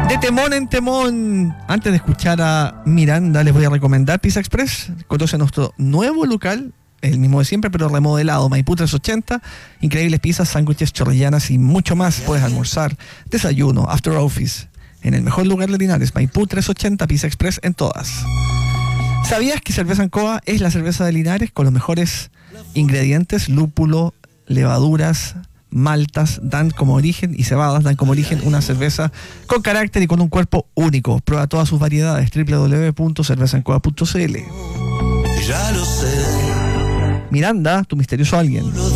De temón en temón. Antes de escuchar a Miranda, les voy a recomendar Pizza Express. Conoce nuestro nuevo local, el mismo de siempre, pero remodelado. Maipú 380. Increíbles pizzas, sándwiches, chorrillanas y mucho más. Puedes almorzar, desayuno, after office. En el mejor lugar de Linares, Maipú 380, Pizza Express en todas. ¿Sabías que Cerveza Ancoa es la cerveza de Linares con los mejores ingredientes? Lúpulo, levaduras, maltas dan como origen y cebadas dan como origen una cerveza con carácter y con un cuerpo único. Prueba todas sus variedades. www.cervezaancoa.cl. Ya lo sé. Miranda, tu misterioso alguien.